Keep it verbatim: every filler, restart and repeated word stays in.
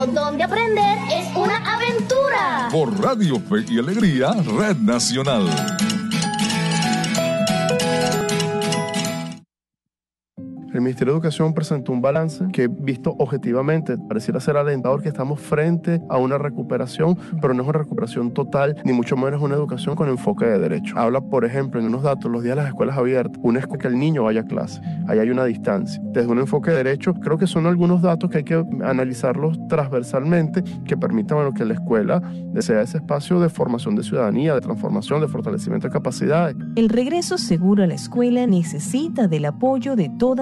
Donde aprender es una aventura. Por Radio Fe y Alegría, Red Nacional. El Ministerio de Educación presentó un balance que, visto objetivamente, pareciera ser alentador, que estamos frente a una recuperación, pero no es una recuperación total, ni mucho menos una educación con enfoque de derecho. Habla, por ejemplo, en unos datos, los días de las escuelas abiertas, una es que el niño vaya a clase, ahí hay una distancia. Desde un enfoque de derecho, creo que son algunos datos que hay que analizarlos transversalmente, que permitan, bueno, que la escuela sea ese espacio de formación de ciudadanía, de transformación, de fortalecimiento de capacidades. El regreso seguro a la escuela necesita del apoyo de toda